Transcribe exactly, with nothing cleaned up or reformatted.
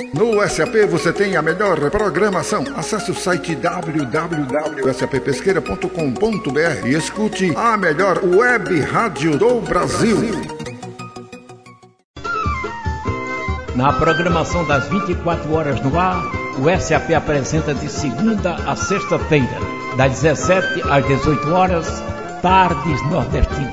No S A P você tem a melhor programação. Acesse o site w w w ponto s a p pesqueira ponto com ponto b r e escute a melhor web rádio do Brasil. Na programação das vinte e quatro horas no ar, o S A P apresenta de segunda a sexta-feira, das dezessete às dezoito horas, Tardes Nordestinas.